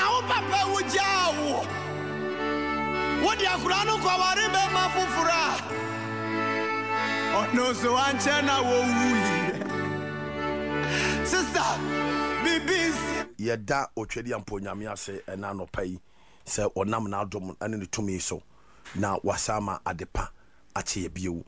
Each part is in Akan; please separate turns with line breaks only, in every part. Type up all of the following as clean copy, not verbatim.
Now, Papa, would you? What the Akurano Kawari be mafufura? Oh no, so Anchana wo sister, bibis.
Yeda Ochedi Ampo Nyame ase na no pai se onam na adom ane ne tumi so na wasama adepa ache ye bio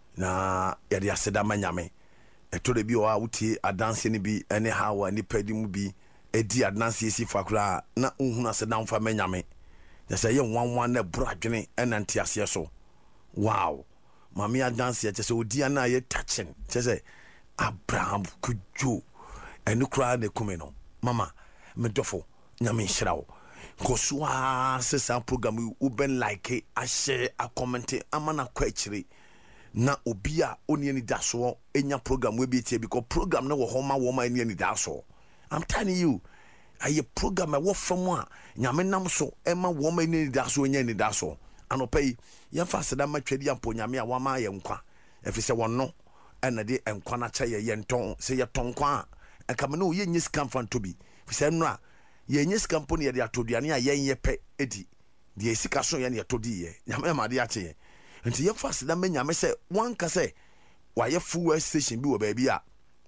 na yede aseda manyame etore bi o a wutie adanse ne bi ene hawa ni padi mu bi edi adanse esi fakura na ohunu aseda mfa manyame yesa ye nwanwan na bradwene enante ase so wow mami adanse ye se odi ana ye touching se Abraham kujo enu kra ne kumeno mama medofo nyame nhyirawo kosua sesa program u ben like a share a comment amana kwachiri na obi a oni ani daso enya program we bi tie because program na wo homa wo ma ani daso. I'm telling you aye program e wo fam a nyame nam so e ma wo ma ani daso enya ani daso anopai ye fa seda matwadi ampo nyame a wa ma ye nkwa efise wonno ena de nkwa na cha ye nton se ye tonkwa e kamene ye nyis kan fan tobi fise no a ye nyis company ye de atoduane a yen ye pe edi de esika so ye ne atodi ye nyame ma de ache ye nti ye fa seda me nyame se wanka se wa ye fuel station bi wo ba bi a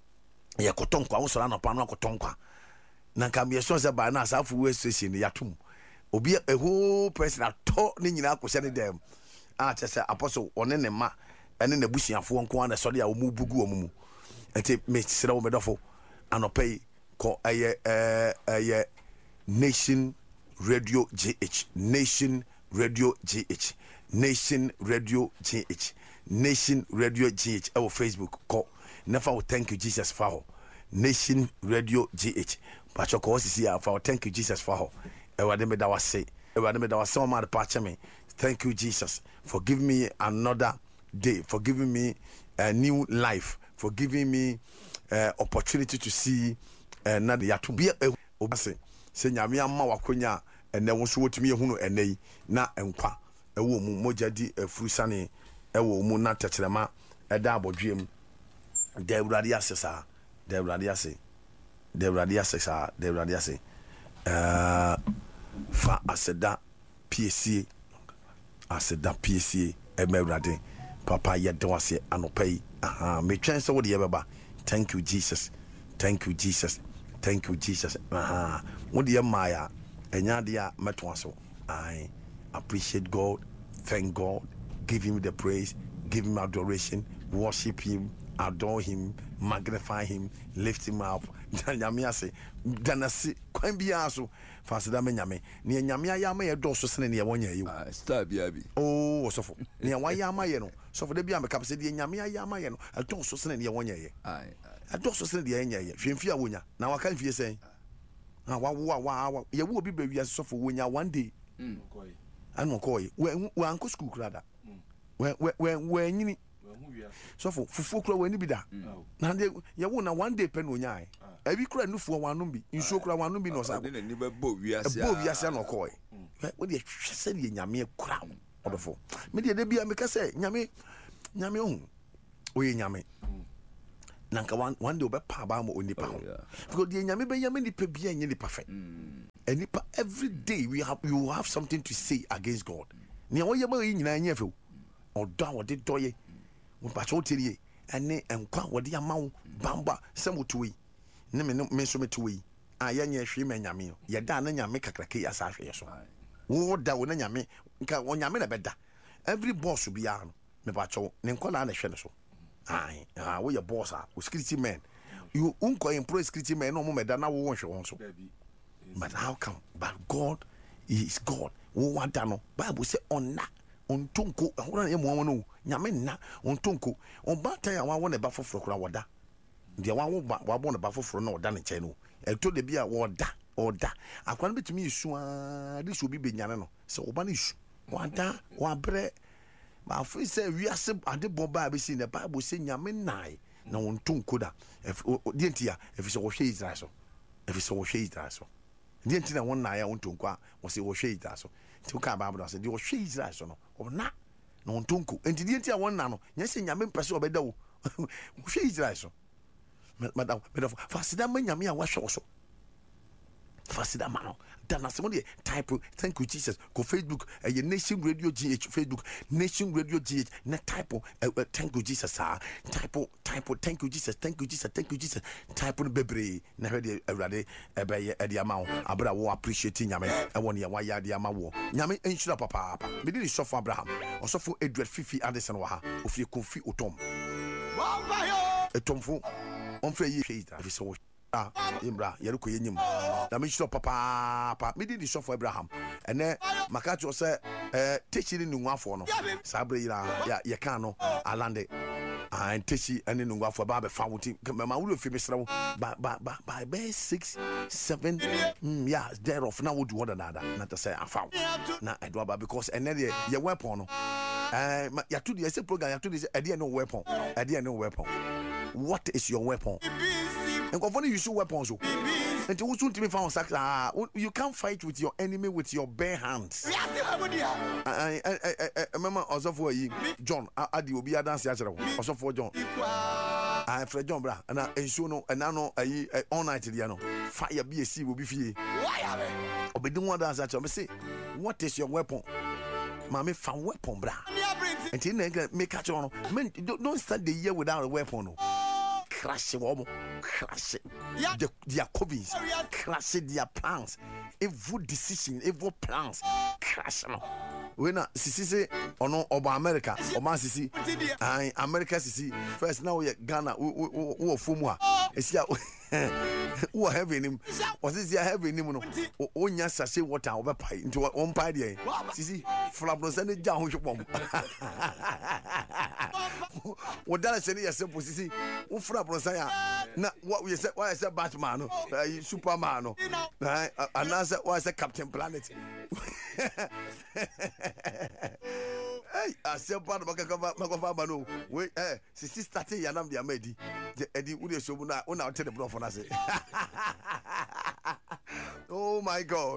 ye kotonkwa wo so na pa no kotonkwa na kam ye so se ba na sa fuel station ya tum obi a whole person ato ne nyina akose ne dem a che se apostle one ne ma ene na busiafo nko na so de a wo mu bugu omumu nti me sira wo medofo anopai ko aye Nation Radio GH Nation Radio GH Nation Radio GH Nation Radio GH our Facebook ko never thank you Jesus for Nation Radio GH pacho ko sisi ya for thank you Jesus for ewade me da wase o ma de pache me thank you Jesus for giving me another day, for giving me a new life, for giving me opportunity to see another ya to be obase se nyame amma wakonya ene wo so wotumi ehunu enei na enkwa ewo mu mojadi efurusane ewo mu na techerema eda abodwem de urade asesa de urade ase fa aseda PSC emerade papa yede wase anopai me twen se wo de yebeba thank you Jesus what the Maya and Yadia Matwaso. I appreciate God, thank God, give him the praise, give him adoration, worship him, adore him, magnify him, lift him up. Danyamiase, Danasi, Quambiaso, Fasadame Yame, near Yamia Yama, a dorsal sending near 1 year. You
stab Yabi.
Oh, so for near Wayamayeno, so for the Biama capacity, Yamia Yamayeno, a dorsal sending near 1 year. I don't so send the enya ye hwemfia wonya na waka mfie sen wa ye wo bi ba wi asofo wonya one day anu koy we anko school krada we nyini sofo fufu kra wani bi da na ye wo na one day pen wonya ai abi kra nufu wanom bi nsuo kra wanom bi no sa
ni be bo wi ase
no koy we de hwese de nyame kra odofo me de bia me ka se nyame ohun oye nyame nanka one day obepa ba mo onipa ho because the nyame be yame nipa bia nye nipa fe enipa every day you have something to say against God ne wo yema yi nyina nya fe odo a wode doye wo ba cho terie ene enkwa wode amawo bamba semotuwi ne me so metuwi a ye nya hwe me nyame ye da na nyame kakrake ya sa hwe so wo da wo na nyame nka wo nyame na beda every boss bi ya no me ba cho ne nkola na hwe ne so we your boss security men you unko employ security men no mo meda na wo hwe won so but how come but God is God wo wada no Bible say onna ontonko ehora na mo no nyame na ontonko on bata ya wa wona ba foforo kura wada de wa bo na ba foforo na oda ne che no eto de bia woda akwan betumi isu a de so bi benyane no se oba na isu wada wa bre ma free say we are ade bomba be see the Bible say nyame nai na wonto nkoda de ntia efise wo hwe Israel so de ntia won na ya wonto nkwa wo say wo hwe Israel so ti ka Bible say de wo hwe Israel so no na wonto nko enti de ntia won na no nya say nyame mpese obeda wo hwe Israel so madam fa sida ma nyame a wa hwe so Fasida mano. Dana somebody type thank you Jesus. Go Facebook Nation Radio GH Facebook Nation Radio GH na type thank you Jesus type thank you Jesus thank you Jesus type no bebre na hwede awurade ebe e dia ma wo abra wo appreciate nyame e won ye wa ya dia ma wo nyame enhyira papa me di sofo Abraham osofo Edward Fifi Anderson wa ha ofie Kofi Otom etomfo on fe yi hweda afiso Imbra yeriko yenyim na me sure papa me di sure for Abraham ene makacho say techi ni nwafo no sabre yira ye kan no alande and techi ene nwafo ba be fa wuti ma wo fi mesrewo by 6 7 yeah thereof now would what another not to say I found na edwa ba because ene de ye weapon no ya to the say program ya to the e no weapon what is your weapon? And governor use weapons. And to soon to be found you can't fight with your enemy with your bare hands. I remember also for John Adi will be a dance also for John. I Fred John Bra and I so no and I know all night fire BSC will be free. Or be doing what dance at you say what is your weapon? Mammy found weapon bra. And then make catch on. Men don't start the year without a weapon. Crash their copies, crash their plans, evil decision, evil plans, crash. When Sisi say or no over America or man Sisi, America Sisi first now we Ghana who Fumwa is here who are having him was this year having him on your sachet water over pie into one pie there Sisi Flabros and the down with your bomb. What that is a simple Sisi who Flabrosaya. Now what we said why I said Batman Superman and answer why I said Captain Planet. Hey, I said part of Macavano. Wait, Sisi started Yanam the Amedi. The Eddie Woody Sobuna on our telephone for us. Oh my God.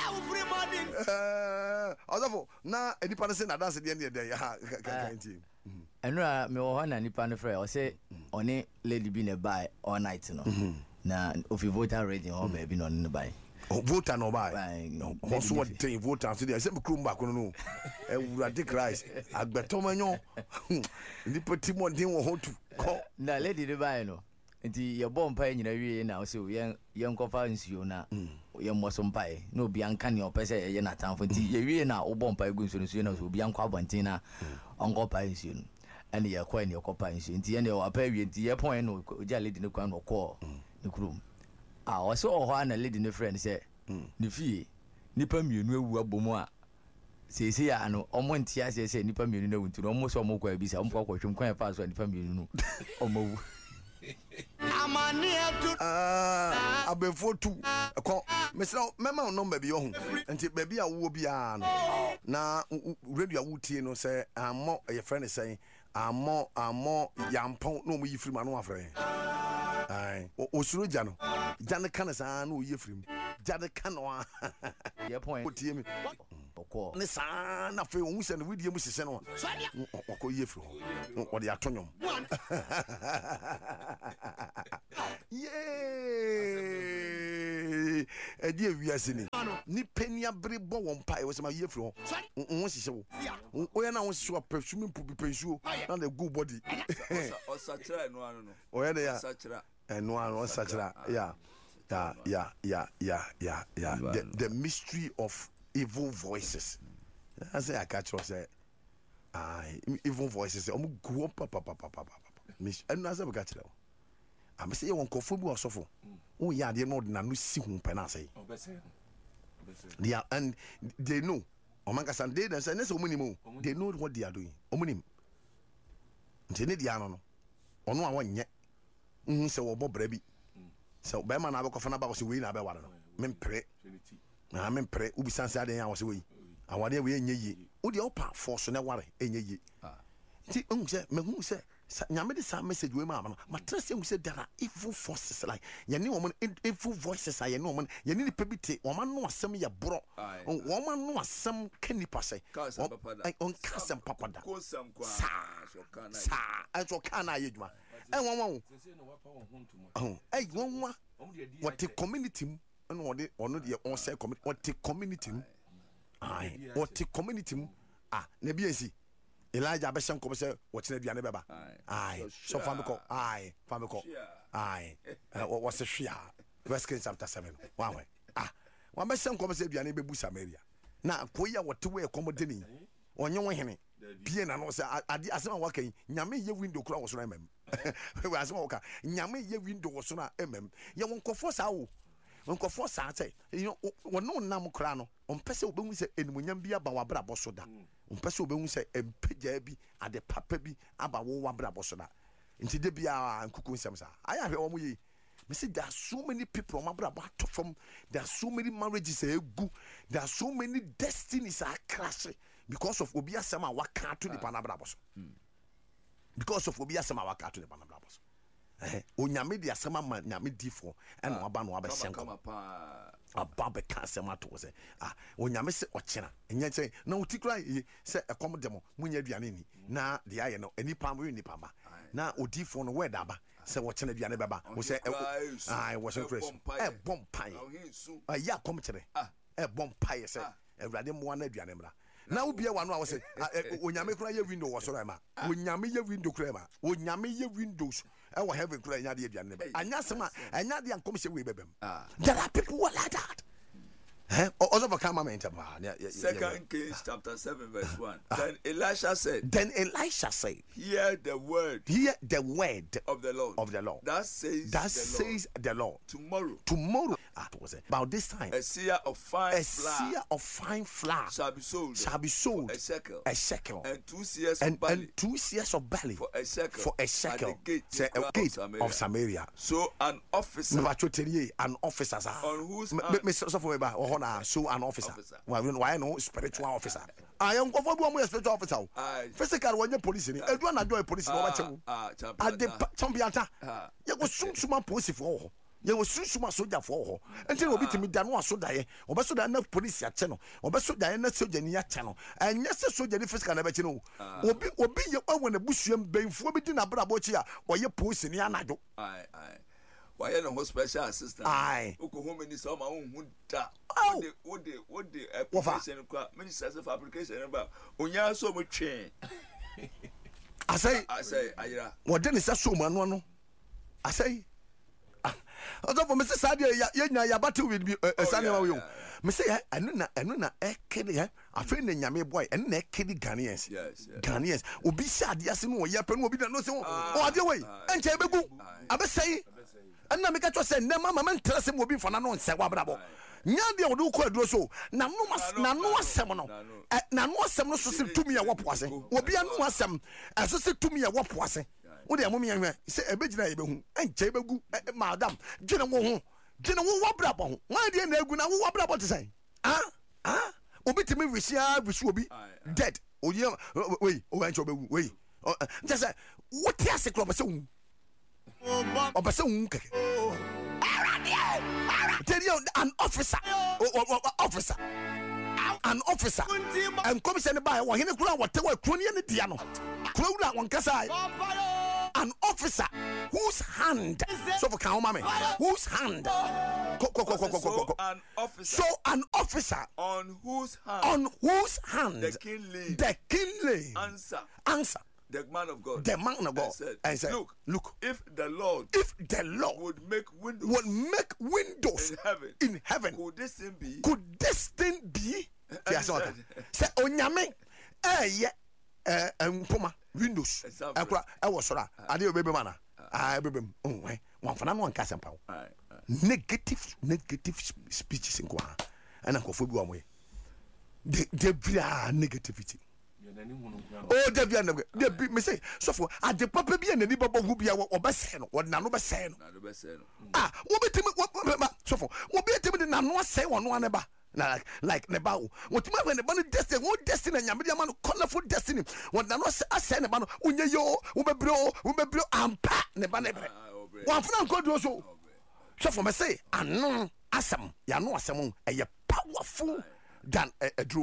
Also, now any person that does at the end of the day,
I know me one and Nipan Frey or say only lady been a buy all night. No, now if you vote already, or maybe on the buy.
Vote and buy. Also, what day vote after the same crew back on no. I take rice. I bet Tomanyo. The petit one didn't want to call.
Now, lady the buy no. Until your bomb pie in a year now, so young conference you now. Young was some pie. No be uncanny or pesa a yana town for tea. You now, or bomb pie goes to the will be unquabantina on copine soon. And you are quite your copine soon. The end of a period, the point no jelly in the crown or call the room. I saw one a lady in the friend say, Nifi, Nipam, you know, who are Bomoa. Say, see, I know, almost yes, I say, Nipam, you know, to almost almost quite be some question quite fast when Nipam, you know, almost.
I'm near to
I before two. Mr. Mema number be on until baby I will be on. Now, radio would no say, I'm more a friend is saying, I'm more young pound no me free man friend. Aye, Osurujano, Jana Canasan, who you free. Jana Canoa,
your point.
Put him or call the son of Williams and William Mrs. or call you from or the Atonium. Yay! A dear, we are singing. Nipenia Bribo one pie was my year from. Once so. When I was sure perfume to be pension, not a good body.
Or such a no,
or they are
such a
and one was such a yeah. The mystery of evil voices. I say I catch us say evil voices. Go up. And as I catch them. I'm saying one conform or so. Oh yeah, they know na no see who penance. Yeah, and they know. Omanga Sunday and say next minimum. They know what they are doing. Omunim. Ntene dia no. Ono a wonye. Se wo bobrabi. So be man abako fana ba wo se we na be ware no. Mempre. Na mempre ubi sanse aden ya wo se we. Awade we enye yi. Wo de opa force na ware enye yi. Ti se me hu se nyame de some message we ma matress you say there are evil forces like yene woman evil voices are yene woman yene ni pebite woman no asem ya bro woman no asem kanipa say on kasem papada sa aso kana yeduma woman what the community no no de ono de on say community o te community mu ai o te community mu na bi ensi Elijah be shen ko say wo kina duane beba ai so famiko ai wo se hwia First Kings chapter 7 wa wa be shen ko say duane be bu Samaria na koya wo te we komodeni onye wo hene bie na no say ade asema wa kan nyame ye window kura wo so na emem we asema wo ka nyame ye window wo so na emem ye won kofo sa wo nkofo sa say wono nam kura no ompese obehu say enumunyam bi aba wabra boso da ompese obehu say empeja bi ade papa bi aba wo wabra boso da nti de bia nkuku nsem sa aya hwe wo yi me say there are so many people wabra bo to from there are so many marriages egu there are so many destinies are crashing because of obi asema waka to the panabra boso because of obi asema waka to the panabra boso onyame de asema ma nyame difo eno aba no aba senko aba be ka asema to se onyame se ochena enye che na otikura se ekom demo munya aduane ni na de aye no enipa mo enipa ma na odifo no word aba se wochena aduane beba wo se wo se fresh bompai ya kom kire bompai se awurade mo na aduane mra na ubia wanu a wo se onyame kura ye window wo so ma onyame ye window kura ma onyame ye windows e wo heaven kura nya de aduane ba anya sema anya de ankom se we bebem there are people who are like that also for come enter
Second Kings chapter 7 verse 1 then Elisha said hear the word
of the Lord
that says
the Lord tomorrow about this time
a seah of fine flour shall be sold
a shekel
and 2 seahs of barley
for a shekel at the gate of Samaria.
So an officer
on whose an officer. Why no spiritual officer? I am going to be a spiritual officer. Physical when you police ni. Edu na do police no wache. Ade champion. You go sum police for. You go sum soldier for. Until obi timi da no asoda ye. Obesoda na police ya che no. Obesoda na soldier ni ya che no. Anya se soldier ni physical na be che no. Obi ye when ebusuam benfo bi di na brabo chi a oye police ni anado.
Why no special assistant? Oko home minister ma hu da. What the application ministers of application about onya so mo twen.
I say
ayira.
What then is so man no? I say although for Mr. Sadia ya ya battle with Sadia we me say anu na ekede afi na nyame boy enu na ekede Ghanaians. Ghanaians obi shade ase no ye pe no obi da no se o ade we enche begu abesai na me ka to say na mama mentrese mo bi fana no nse wabrabo nya de odu ko aduro so na no asem no na no asem no so se tumi ya wopoase obi anu asem so se tumi ya wopoase wo de mo me hwe se ebegina ye behu enche begu madam gina wo wabrabo ho wan de na egu na wo wabrabo te say obi timi wisu obi dead oye we o enche begu we just say what tiase kro be se wu obese wu keke tell you an officer and commission by wa hene kura wote wa kroni ne dia no kura wura won kasa an officer whose hand so for can mama whose hand so an officer
on whose hand
the king lay answer
the man of God
and said, look,
if the Lord would make windows
in heaven,
could this thing be?
Say onyame mpoma windows akura ewosora ade obebe mana ebebe wan fana no anka sempa negative speeches nko ha ana nkofo bi wa moye de bia negativity Debbie me say so for at the papa bi na ni babo hu bia obese no na no bese no wo betimi so for wo betimi na no asai wono aneba like ne ba wo tuma when the man destiny nyame dia man colorful destiny wo na no asai ne ba no unye yo wo bebro ampa ne ba ne bre wo afuna nkodo so for me say anu asem ya no asem e powerful than a draw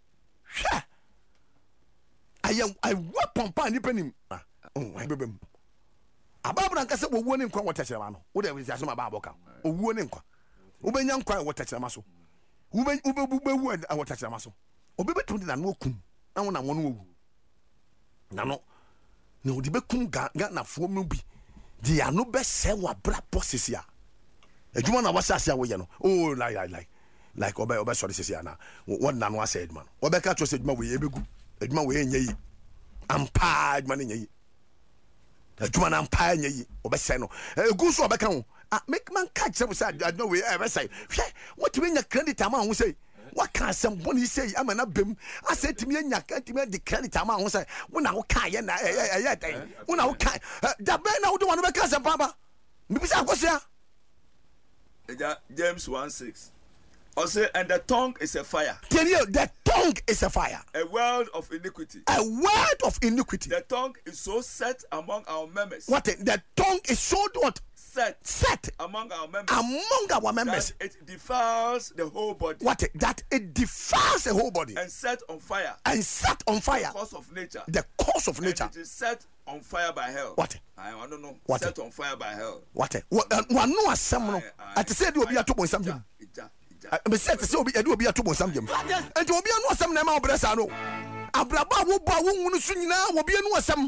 I weapon pa ni penim I bebem ababra nka se wowo ne nkwa wotachere ma no wo de wi asema ba aboka owuo ne nkwa ubenya nkwa water chama so ube water chama so obebetu na no kum na wona wono owu na no na odi bekum ga na fo mu bi di anu be se wa bra process ya adwuma na wasa ase awoye no oh like obe sorry sisi ana what na no said man obe ka cho se adwuma we ebegu adwuma we enye yi ampa adwuma ne enye yi adwuma na ampa enye yi obe se no egu so obe ka ho make man catch them say adwuma we ebe say hwe what we nya credit am ho say what can some bonny say amana bem I said to me nya credit the credit am ho say wona wo kan ye na wona wo kan da be na wo do one be ka some baba me bi say akosia
James 1:6. Also, and the tongue is a fire.
Tell you, the tongue is a fire.
A world of iniquity.
A world of iniquity.
The tongue is so set among our members.
What? The tongue is so what? Set
among our members.
Among our members.
That it defiles the whole body.
What? That it defiles the whole body.
And set on fire.
And set on fire.
The cause of nature.
The cause of nature.
And it is set on fire by hell.
What?
I don't know.
What?
Set on fire by hell.
What? One no asem. I say do obi atobo nsam. Me say to say obi obi atobo nsam. And obi anu asem na ma obresa no. Abraba wo ba wo hunu so nyina obi anu asem.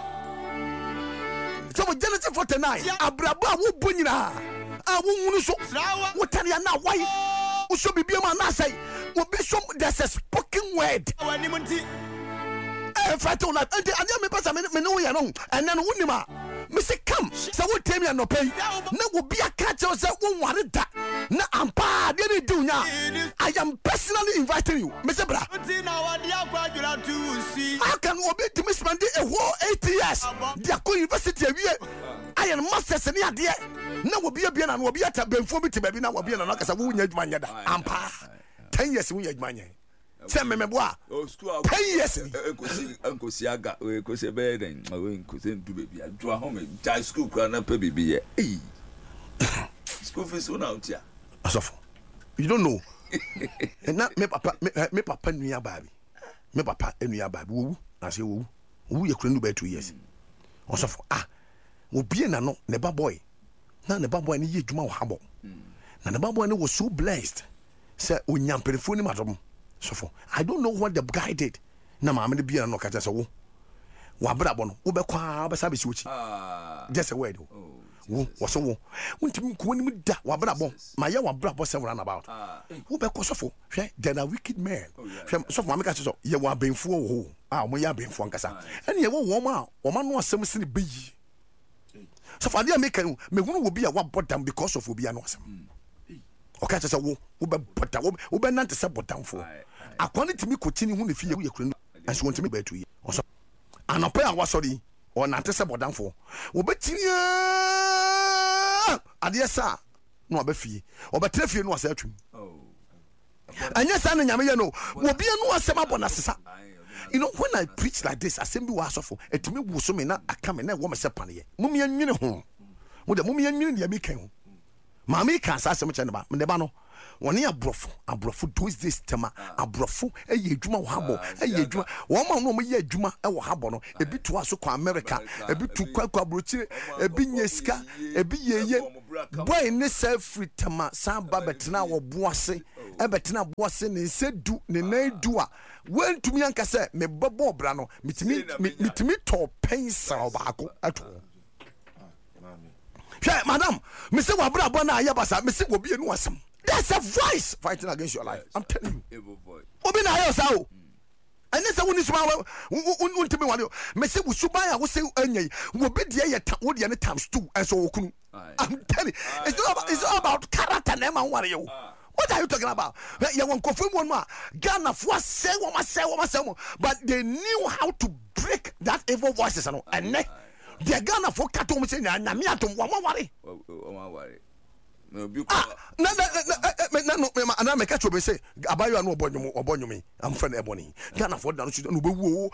So Genesis 49 abraba wo bo nyina a wo hunu so wo tare na why wo so bibiam na say obi so there's a spoken word. Fato na ante anya me pasa me no ya no and then wonima me say come say wo temi anopai na wo bia ka che say wo ware da na ampa de ni dunya. I am personally inviting you me say bra how can obi to me spend a whole 8 years dia ko university awie I am masters ni ade na wo bia na wo bia ta benfo bi te ba bi na wo bia na kasa wo nya adwuma nya da ampa 10 years wo nya adwuma nya say me boa 10 years
enkosi aga enkosi be den enkosi ndu baby adwo ho me jai school kra na pa bibi ye school fees una utia
asofo you don't know na me papa nua baabi me papa nua baabi wo na say wo ye kra ndu ba 2 years asofo wo bie na no ne ba boy na ne ba boy ne ye dwuma wo habo na ne ba boy ne was so blessed say onyamperefo ni madom. So I don't know what the guy did. Na mama de bia no kacha so wo abrabo no wo be kwa be sabe siuchi just a word wo so wo untimi ko ni da wo abrabo ma ye wo abrabo several about wo be ko sofo hwe then a wicked man hwe sofo ma me kacha so ye wo abenfu wo mo ye abenfu ankasa ene ye wo ma wo ma no asem se ne beyi sofo ade make me hunu wo bia wo bodam because of obi ano asem okay say wo be boda wo be nante se bodamfo akwani timi kotini hu ne fie wo ye kunu anso wontimi ba 2 years oso anope a wasori o nante se bodamfo wo be tinia ade sa no ba fie o be tre fie no asa atwum anya sa na nyame ye no wo bia no asem abona sesa. You know, when I preach like this asem bi wa asofo etimi wo so me na aka me na wo me se pane mumia nwene ho wo de mumia nwene de mi kan ho mama kan sa asem chene ba me de ba no woni abrofo those days tema abrofo eye adwuma wo habo eye adwuma wo ma no mo ye adwuma e wo habo no ebi to aso kwa America ebi to kwa abrochire ebi nyeska ebi yeye boy ne self tema samba betena wo boase e betena boase ne sedu ne naidu a wentumi anka se me bobo bra no mitimi to pensa obako ato. Madam, me say wa bra bo na ayabasa me say wo bie no asem. There's a voice fighting against your life. I'm telling you. Obi na ayo sa o. Anya say woni suma untimi wale. Me say wo suban ya wo say anya wo be de ye wo de ne times 2 and so wo kunu. I'm telling you. It's all about character na man ware you. What are you talking about? You want confirm one more. Ghana for say what say but they knew how to break that evil voices and the Ghana for katom say na me atom wa ware. No na me catch you say abayo anu obonyomi am friend ebony Ghana for dan no be wuo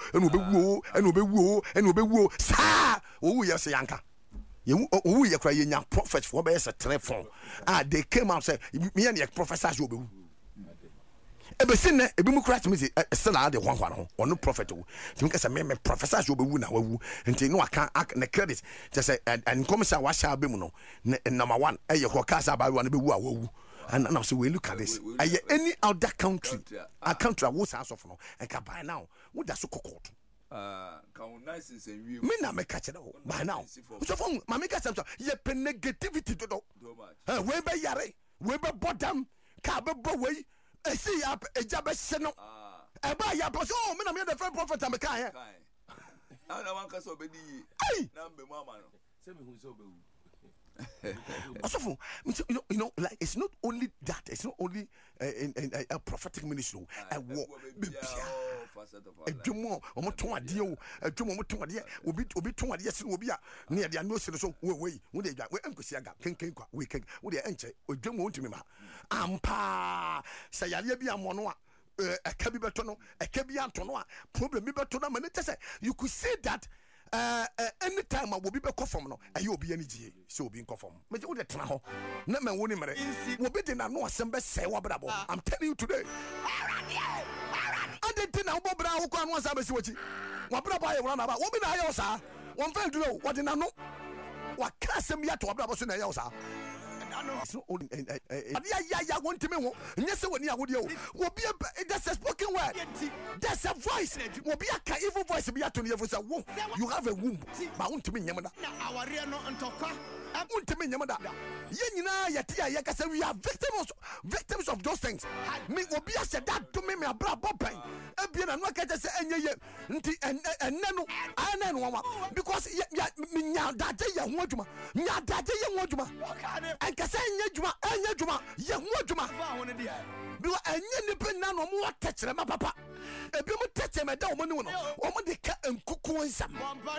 sa wo ye say yanka wo ye kra ye nya prophet for be say telefon they came out say me and the professor so be ebe sinne ebi mu kra timi say sela de hwanhwa no ono prophet wo timi ka say me professor so be wu na wawu nti no aka na credit just say and come say wa sha be mu no number 1 eye ko ka sa ba wa no be wu a wawu And now so we look at this. Any other country, a country was as of now, and can by now, what does so called? Me na me catch it by now. So from my make us ye negativity to do. We be yare, we be bottom, kabe way, a see up a jabba seno. A buy ya boss. Oh, me na me the friend prophet am kai.
I don't want to obey. Number mama.
Also, you know, like it's not only that. It's not only a prophetic ministry. A war. A jumo, or more deal. A jumo to idea. Will be 2 years. Will be near the no so. We would they Uncle Siaga, we can, would they enter or jumo to me? Ampa, say, I'll be a monoa. A cabibatono, a cabiantonoa, problem bibatono, and you could say that. Anytime I will be back from no, and you will be any G, so being conform. But you the traho, not my winning marriage. Will be the no assembly say what I'm telling you today. I didn't know Bob Brown who was a switch. What Brabba run about? What in I also? One friend to know what in I know. What can't send me to a Brabos in a house? It's not only yeah, one to me. Yes, when you will be that's a spoken word. That's a voice. Will be a evil voice. Be a to you. You have a womb. Bound to me, Yamada. Our real no and talker. I want to me, Yamada. Yenina, Yatia, Yakasa, we are victims of those things. Me will be a said that to me, a brab bopping. A being a knock at us and Nano, I know because that day, young Wajuma, that day, young Wajuma, and Cassandra, and Yajuma, young Wajuma. Do I need no more touch them, Papa? A people touch them at Domino, or the cat and cuckoo and some.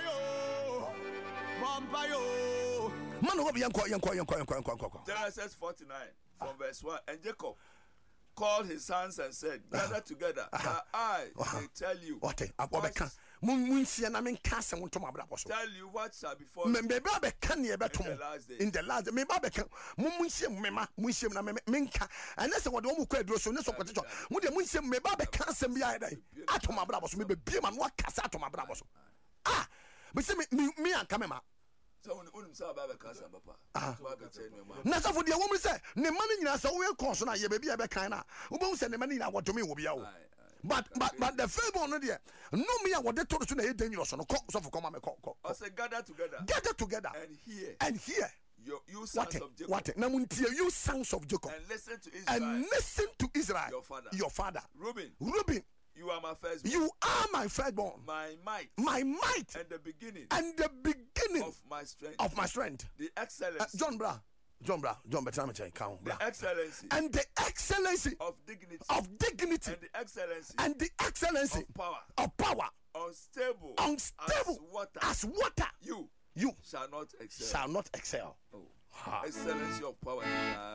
Man, will be young.
Genesis 49 from verse 1. And Jacob called his sons and said, gather together, that I may tell you.
What I can. Munsi and I mean, Cass and to my brother.
Tell you what shall befall you in the last day.
In the last day, me Babeka, Munsi, Mema, Munsi, Minka, and that's what one could do. So, no, so would the Munsi, me Babeka, and be I to my brothers, maybe be man, what cast out to my brothers. Ah, but see me, I'm coming out.
So when you saw Baba Casa, Papa,
Nasa for the woman said, "Ne money na so we consona ye baby abekana. Who send the money na what to me will be out." But the favor no there. No me what they told us na dangerous no so for come call.
I say gather together.
And here.
You sons of Jacob.
What? Now you sons of Jacob.
And listen to Israel.
Your father.
Reuben. You are my firstborn.
You are my firstborn.
My might.
And
the beginning.
Of my strength.
The excellency.
John Betrameche count.
The excellency.
And the excellency
of dignity.
And the excellency. Of power.
Unstable. As water. You shall not excel. Oh. Excellency of power.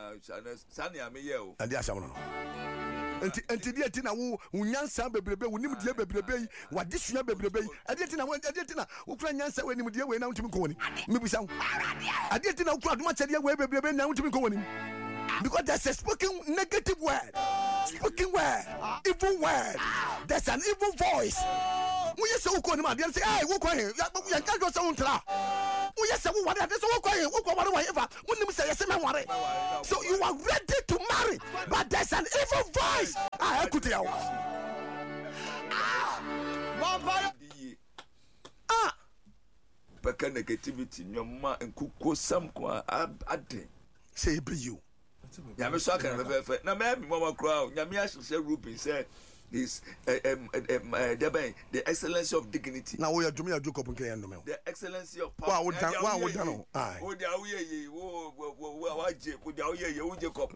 And yes, I know. Until the Tina Unyansa Bebrebe, Unimudia Bebrebe, what this year Bebrebe, I didn't know Ukrainian say when you were now to be going. Maybe some. I didn't know much idea where Bebrebe now to be going. Because there's a spoken negative word, evil word. There's an evil voice. We are so good, my dear. Say, hey, walk away. We can't go so until. We are so what that is walk away. Whatever. When you say, so you are ready to marry, but there's an evil voice. I could tell.
But negativity, your man and cook some
say be you.
Yami Saka, now, maybe Mama Crow, Yamiash said Rupin said this the excellency of dignity.
Now we are doing a joke up in Kayano.
The excellency of power.
Would done. Aye.
Would you cop?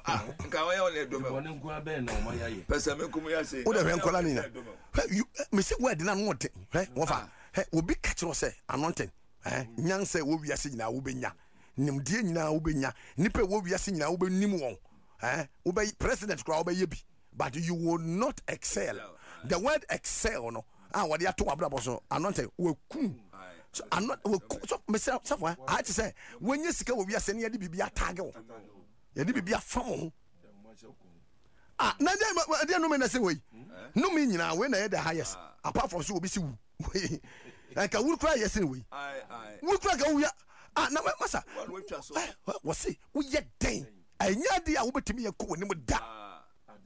You, Miss Word, did not want it. What will be catching us, anointing. Young say, will be a signal, will be ya. Nimdia now be ya. Nipper will be a signal, will be Nimon. Obey President Crow, baby. But you will not excel. The word excel, no. What they are to Abraboso, anointed, will cool. So I'm not myself somewhere. I had to say, when you see will be a senior, you be a tago. You need to be a phone. Ah, no, no, say way. No meaning now when I had the highest, apart from so be so. Like I will cry, yes, anyway. We'll cry, oh, yeah. Ah, no, Massa. What's it? We yet dang. enya dia wo betimi ye ko ne mu da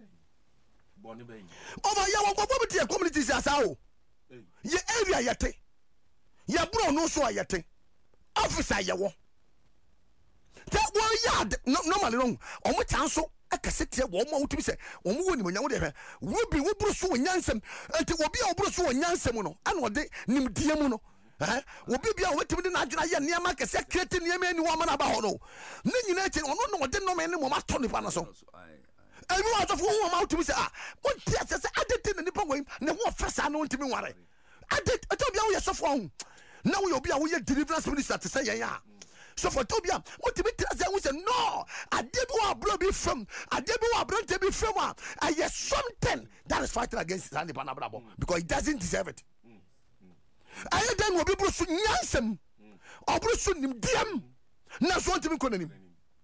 over ya wo go be communities asawo ye area yete ye bro no so ayete officer ye wo te wo yard normally no omo chanso akasete wo mo wutumi se omo woni mo nyawo de hwe wo bi wo bro so nyansem enti obi a wo bro so nyansem no ana ode nimdie mu no obi bia wetimi de na adwena ye niam akase kreti niam ani wo ma na ba ho no ne nyina eche ono no ode no me ne mo ma to nipa na so ebi wa so fo wo ma wutumi se wo tia se adete ne nipa wo ne ho ofesa no ntimi nware adete obi a wo ye so fo ho na wo obi a wo ye deliverance minister te say yen ya so for Tobia, what to be tell we say no, I did what bro be from, I did what bro to be from. I hear something that is fighting against Sandy Panabrabo because he doesn't deserve it. I then will be bro so nyansem or bro so nim diam. Na so want to be calling him.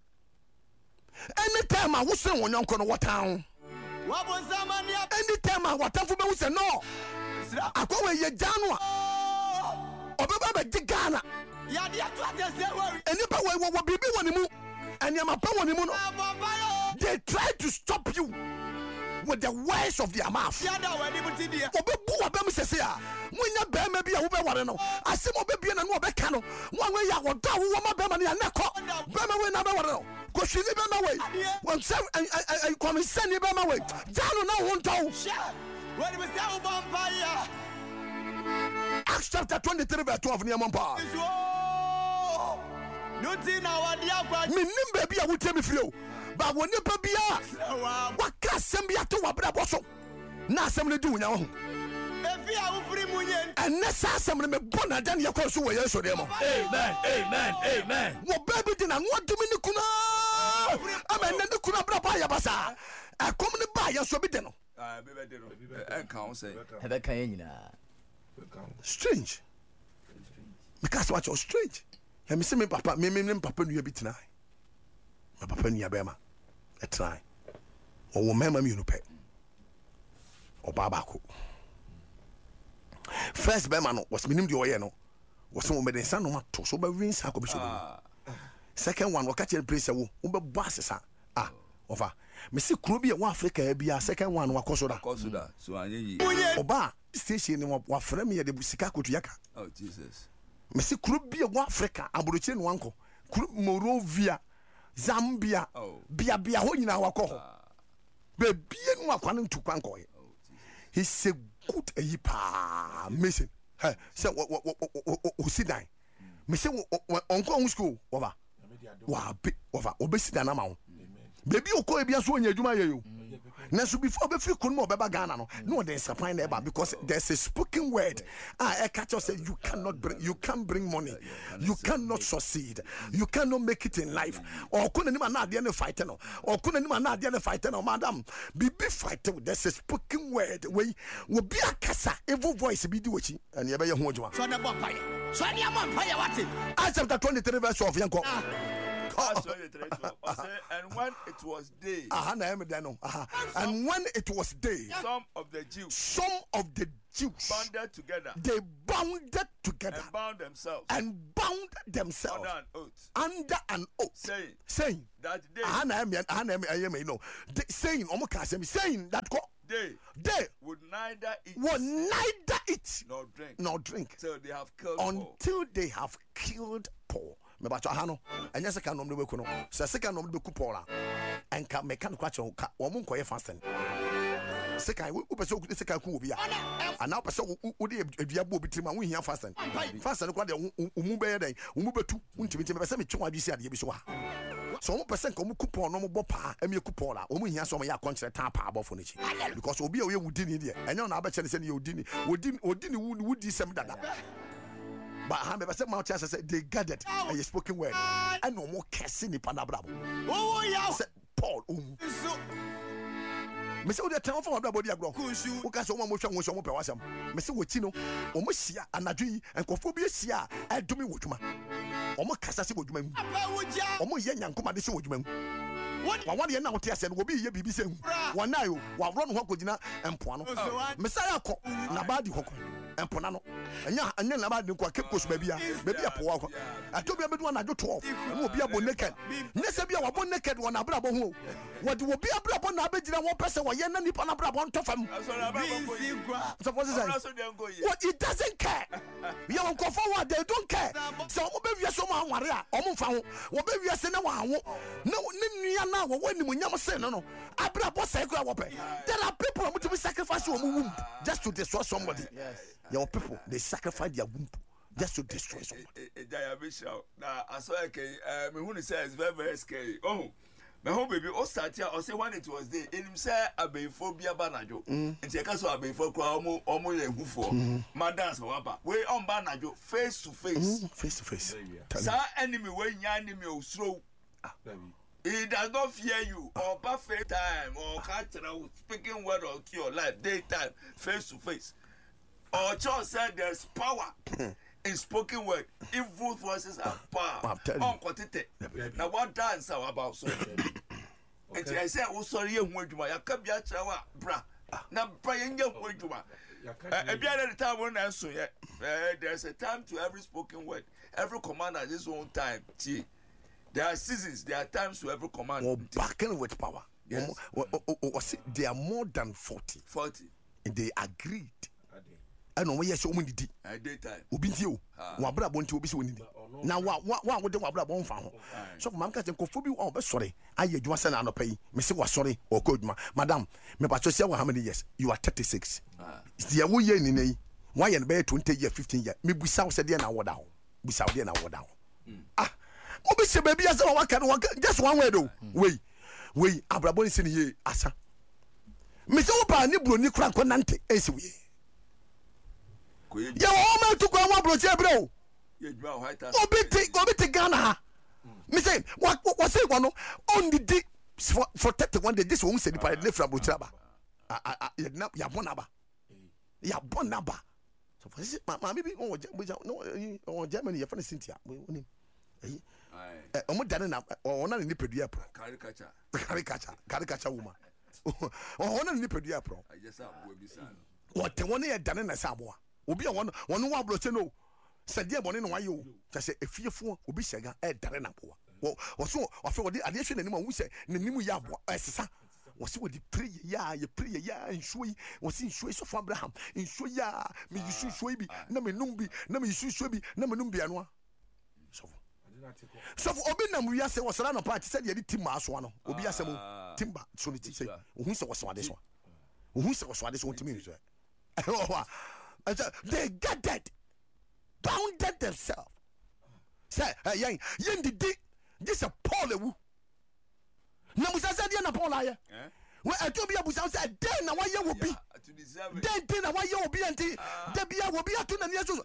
Anytime I was saying when you're going to town.
What was that man?
Anytime I want to be say no. I go away ye Janua. Obaba be Ghana. Any power will be one mu, and you no. They try to stop you with the words of their mouth. Obebu abem sesia. Munya be me bia wo be ware no. Asem obebi na no obeka no. Wan we ya woda wo ma be ma na neko. Be me we na be ware no. Ko hwini be ma we. Wan sem come send be ma we. Jano na wo ntaw.
When we say Obamba.
Acts chapter 23 verse 12 near Mompa. Me nimbe bia wo temi fio. Ba wo nipa bia. Wa ka sem bia to wa bra boso. Na sem ne du nya ho.
Efi a wo firi munye.
Enne sa sem ne me bona dan ye ko so wo Yesu de mo.
Amen. Amen. Amen.
Wo baby dina no dumi ni kuna. Amen ne kuna bra ba ya basa. Akom ne ba ya so bi de no.
Bebe de no. En kan say.
Hebe kan nyina.
Strange. Because what was strange. And me say me papa nu bi tena. My papa nu abema. E try. O wo mema mi nu pe. O baba ko. First bema no was minim de oye no. Was so me den san no ma to so ba win sa ko bi so. Second one waka che place wo be boss sa. Over. Me see kuro bi e wo Africa bia second one wakoso da.
So anyi.
Oba station ni wa frame ye de sika kotu yaka.
Oh Jesus.
Me see kuro bi e wo Africa abroche no wanko. Morovia, Zambia, bia ho nyina wakɔ hɔ. Be bia no akwane ntu kwanko ye. He's a good ayipa amazing. Hey, say o sidai. Me say onko school over. Wa be over obesida na ma ho. Baby okɔ ebia so onya adwuma ye yo. Na so before be free kun mo beba Ghana no there's a point there because there's a spoken word. I catch us say you can't bring money. You cannot succeed. You cannot make it in life. Or couldn't even not the fight no. Or couldn't even not the fight no, madam. Be fight there's a spoken word we will be a kasa evil voice be do it and you be your home. So the vampire. So the vampire what it? Acts chapter 23 verse of Yanko.
And when it was day,
and when it was day,
some of the Jews bounded together.
They bounded together
and bound themselves
under an oath, saying
that they would neither eat nor drink
until they have killed Paul. Me ba cha ha no enya second nom de beku no se second nom de beku Paul a enka mechanic kwa che ka wo mon koye fasting second wo pese wo second ku obi a ana wo pese wo de adua bo obi trim a wo hia fasting kwa de umu be den umu betu untimi timi pese me twa adwisi ade bi so ha so wo pese nka wo coupon no mo bo pa emi coupon la wo mu hia so mo ya contract ta pa abofo no chi because obi a wo ye wudi ni de enya na abeche ne se ne wudi ni wudi sem dada. But I have said my chance said they gathered and you spoken word. I no more cursing the panabrabo. Oh yeah, said Paul. Me say we dey tell for my body agro. Who can so mo hwa mo so mo pe wasam. Me say we ti no, o mo hia anadwi enkofo bi hia e dumi wodwuma. O mo kasa se wodwuma mu. O mo ye nyankoma de se wodwuma mu. Wa wade na wote ase no obi ye bibi se hu. Wa na yo, wa wro no ho kogina empoano. Me say akọ na ba di hokọ. empona no anya na ba de kwa Cape Coast baby a po kwa atobia bedu na jo 12 na obi abo naked nese bia wabo naked wona abrabo ho wode obi abrabo na abegina won pese wo ye na nipa na abrabo ntofam so for say what it doesn't care we are go forward they don't care so mo be wiase mo anware a omo mfa ho wo be wiase na wa ho na nua na wo wani mo nyam se no abrabo sai kwa wo pe there are people who to sacrifice your womb just to destroy somebody. Yes. Your people, they sacrifice their womb just to destroy somebody.
Now, I saw me who says it's very, very scary. Oh, my home baby, oh, start here, or say when it was there, in him say, I be phobia banajo, and take us to be for Kwamo, almost a for my dance, wapa. We on banajo, face to face.
Face to face.
Sir, enemy, when your enemy will throw. He does not fear you or perfect time or catch speaking word of your life, daytime, face to face. Or John said there's power in spoken word. Evil voices have power. Now what dance are about so? And I said, oh sorry, you went to my Akabia Chawa, bra. Now Brian, you went to my the time when I saw it. There's a time to every spoken word. Every command has its own time. There are seasons, there are times to every command.
Or backing with power. Yes. They are more than 40.
40.
And they agreed. I know where you're showing the
daytime.
Ubintio, Wabra Bonti will be winning. Now, what would the Wabra Bon found? So, Mamka and Kofubi, oh, but sorry. I you was an anno pay. Missy was sorry or good, Madame. Me Patricia, how many years? You are 36. It's the away in a why and bear 20 years, 15 years. Me be South Sadian and Wadao. Be Saudian and Wadao. Ah. Obisi baby as I can work just one way though. We Abrabon is in here asa. Miss Opa ni bro ni kran konante esiwe. Ya o ma to kwa bro che bro. Obi te Ghana. Me say what say one only di for 31 days this one say the parade from bro chaba. Ya bonaba. Ya bonaba. So for this ma maybe on Germany you find Cynthia. Omo dane na ona ni pedua pro caricature woman ona ni pedua pro what one e dane na saboa obi one wa bloche no sade bone no wayo se efiefo obi shega e dane na boa wo so ofe wodi ade hwe nanim wu se nanim ya boa esesa wo se wodi pray ya nsui wo se nsui so for Abraham nsui ya me yusu nsui bi na me numbi na me yusu nsui bi na me numbi anwa so obi na mu yase wasara no party said ye timba aso no obi yase mu timba so ne ti say ohun se wasade so ntimi nso they gathered bounded themselves say yen didi this a Paul ewu na musa said na Paul aye we atobi abusa say den na waye wo bi den na waye wo bi anti da bia wo bi ato na ne so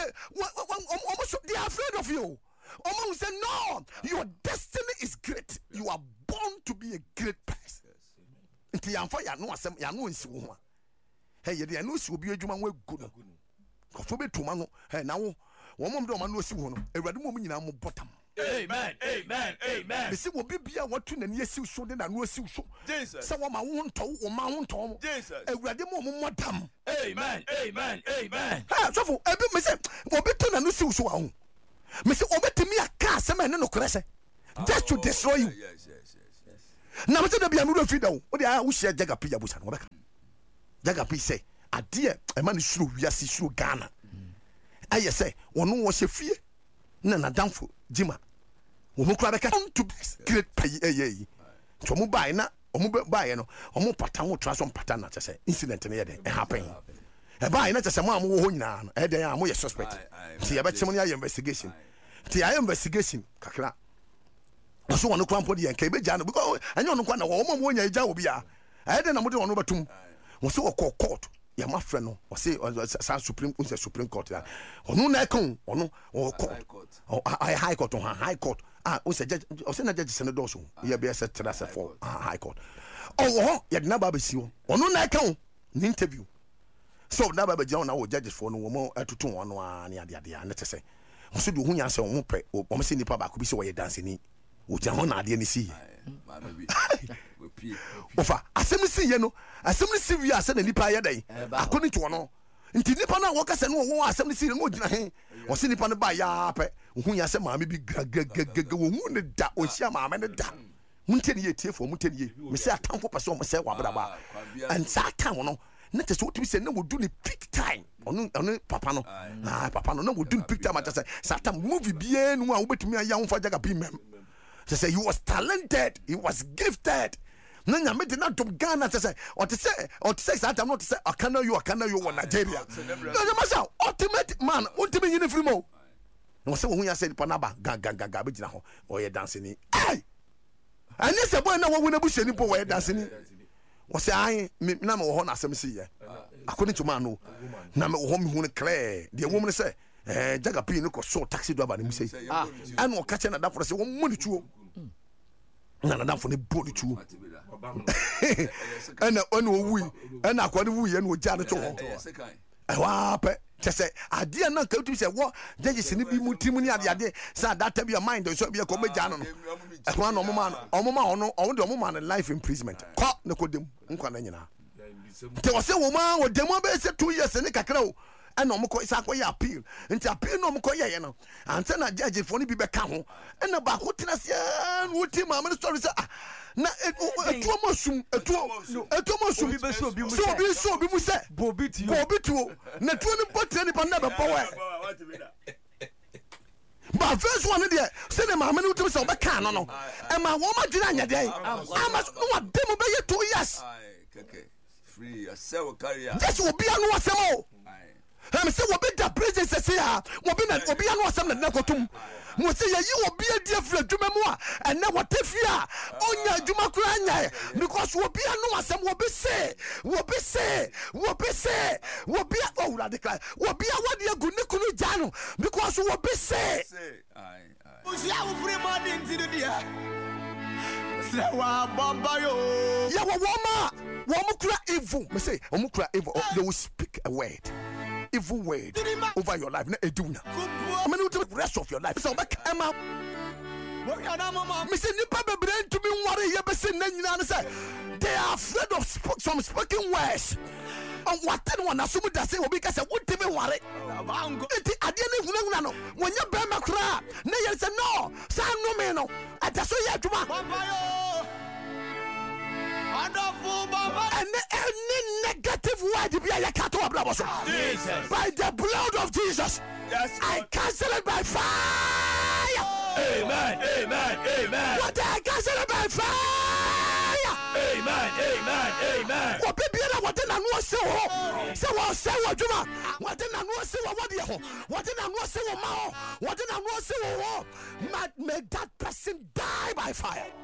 almost they are afraid of you. Omo say no, your destiny is great. You are born to be a great person. Nti yamfa ya no asem ya no nsi wo ho. Hey ye de no si obi adwuma wo egu no. Kofo betuma no, hey na wo mom de o ma no si wo no. Ewrade mom nyina mo bottom.
Amen.
Bisi wo bibia watu na ne asi so de na no asi so.
Jesus.
Say wo ma wo nto wo ma wo nto.
Jesus.
Ewrade mom modam.
Amen.
Ha, so for ebi me say wo beto na no si so wa ho. Me say obetimi aka se me ne no krese just to destroy you. Yes. Na me say da bia no refi da wo de a wo share Jagapi ya busa no beka Jagapi say ade e ma ne suru wiase suru Ghana aye say wono wo hye na damfo jima wo mo kura beka to great pay yi to mo bai na omo bai no omo pata wo transform pata na say incident ne ye de e happen e bai na say mo am wo ho nyina no e de am ye suspect ti ya beche mo ya investigation ti ya investigation kakra so wono kwa mpodi yanka be ja no because anya wono kwa na wo mo nya ja obi a e de na mo de wono batum wo se wo court ya ma frɛ no wo se supreme court ya ono na ekon ono o court high court o se judge o se na judge se no do so ya be se tra se for high court oh ya de na ba be si wo ono na ekon ni interview so na ba be ja na wo judge for no wo mo atutu wono a ne ade na te se wo se do hu nya se wo pɛ wo se nipa ba ko bi se wo ye dance ni wo ja ho na ade ni si ofa asem si ye no asem si wi ase na nipa ye dai according to wono nti nipa no a wɔkasa no wɔn asɛm no si no gyina he ɔse nipa no ba ya pɛ ohu ya sɛ maame bi gagagaga wɔhu ne da ɔnhyia maame ne da montie ne yɛ tiefo montie ne yɛ mesɛ atamfo pɛ sɛ ɔmo sɛ wabraba ɛnsa time no na kyɛ sɛ wotumi sɛ na wɔdu ne peak time ɔno papa no papa no na wɔdu ne peak time akyɛ sɛ saa time movie biaa no mu a wobɛtumi ayɛ wo mfa Jaga P mɛm kyɛ sɛ he was talented, he was gifted na nyame de na dom Ghana kyɛ sɛ ɔte sɛ saa time no ɔte sɛ akana yo wɔ Nigeria na nyama sɛ ultimate man wontumi nyine firi mu na wɔsɛ wɔhu ya sɛ nipa no aba gagaga bɛgyina hɔ ɔyɛ danseni ai ɛnyɛ sɛ bɔɛ na wɔwu no buhyɛni po wɔyɛ danseni wɔsɛ ahe na mewɔ hɔ na asɛm si yɛ according to man no na mewɔ hɔ mehu no klɛɛ deɛ wom no sɛ Jaga P no kɔsɔɔ taxi driver ne mu sɛ ɛna ɔka kyɛ nadamfo no sɛ wɔmmɔ ne tuo na nadamfo no bɔ ne tuo ɛna ɔwui ɛna akɔne wuyɛ na ɔgyaa no to hɔ ɛhɔ pɛ kyɛ sɛ adeɛ no nka wotumi sɛ wɔ judges no bi mu tirim ne adeade sɛ adata bi a mind sɛ bi ɛkɔ bɛgya no no ɛhɔ na ɔmoma no life imprisonment kɔ ne kɔdam nkwa no nyinaa nti wɔ sɛ wɔ ma wɔdam bɛyɛ sɛ 2 years ne kakra o ɛna ɔmokɔ sɛ akɔyɛ appeal nti appeal na ɔmokɔyɛyɛ no ansa na judgefoɔ no bi bɛka ho ɛna baako tena seɛ na wɔtie maame no sɔre sɛ na ɛtuo mu asum sɛ obi mu sɛ bɔbi tuo na tuo no bɔtire nipa no na bɛbɔ wɛ but first one deɛ sɛdeɛ maame no wotumi sɛ wɔbɛka no no ɛma wɔma gyina anyɛ deɛ ama so na wade mu bɛyɛ 2 years just obia no asɛm o sɛ wɔbɛda prison sɛse a obia no asɛm na dena kɔtom mo sɛ yɛyi obia di afiri adwuma mu a ɛnɛ wɔte fie a ɔnya adwuma koraa nyae because obia no asɛm wɔbia ɔwurade kra wɔbia wɔde agu ne kunu gya no because wɔbi se
Usia wo free money into the dia. Sɛ wa baba yo.
Ya wɔn kura evil. Me say wɔn kura evil. They will speak a word. Evil word over your life. Na eduna. I mean, the rest of your life. So back Emma. Me say nipa bebre to me worry ye be say na nyina say they are afraid of some spoken words. On what then one assume that say obi ka say what me worry. Enti ade ne hunahuna no. Wonya be makra. Na ye say no. Say no me no. Ataso ye adwuma. And any negative word be a kato ablaboso. By the blood of Jesus, yes, I cancel it by fire.
Amen, amen, amen.
What I cancel it by fire.
Amen, amen, amen.
What people what in a no say what say what juma. What in a no say what dia ho. What in a no say what ma. What in a no say what. Make that person die by fire.